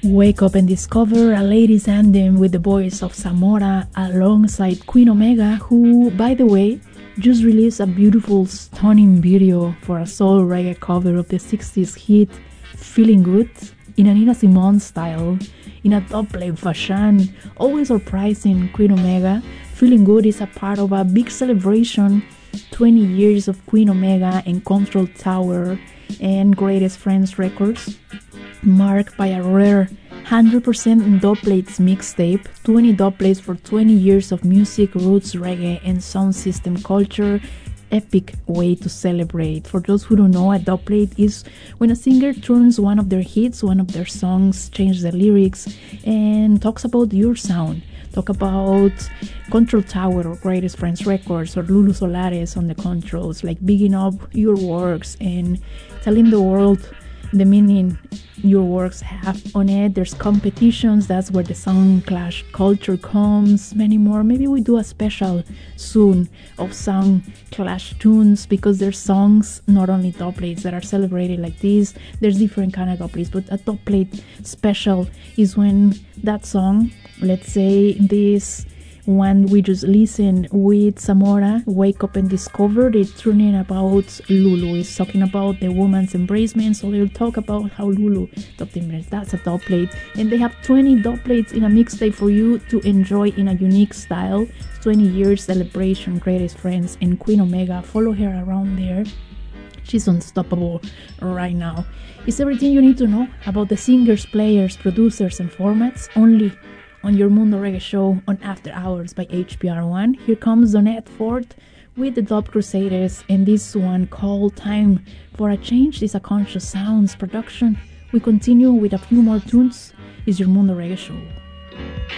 Wake Up and Discover, a ladies' anthem with the voice of Zamora alongside Queen Omega, who, by the way, just released a beautiful, stunning video for a soul reggae cover of the 60s hit Feeling Good in a Nina Simone style, in a top-plate fashion, always surprising Queen Omega. Feeling Good is a part of a big celebration, 20 years of Queen Omega and Control Tower and Greatest Friends Records, marked by a rare 100% dubplates mixtape, 20 dubplates for 20 years of music, roots, reggae, and sound system culture. Epic way to celebrate. For those who don't know, a dubplate is when a singer turns one of their hits, one of their songs, changes the lyrics, and talks about your sound. Talk about Control Tower or Greatest Friends Records or Lulu Solares on the controls, like bigging up your works and telling the world the meaning your works have on it. There's competitions, that's where the Sound Clash culture comes, many more. Maybe we do a special soon of Sound Clash tunes, because there's songs, not only dubplates, that are celebrated like this. There's different kind of dubplates, but a dubplate special is when that song, let's say this one we just listened with Zamora, Wake Up and Discover, it's turning about Lulu. It's talking about the woman's embracement, so they'll talk about how Lulu topped embrace. That's a dubplate, and they have 20 dubplates in a mixtape for you to enjoy in a unique style. 20 years celebration, Greatest Friends, and Queen Omega. Follow her around there. She's unstoppable right now. It's everything you need to know about the singers, players, producers, and formats, only on your Mundo Reggae show on After Hours by HPR1. Here comes Donette Ford with the Dub Crusaders, and this one called Time for a Change. This is a Conscious Sounds production. We continue with a few more tunes. It's your Mundo Reggae show.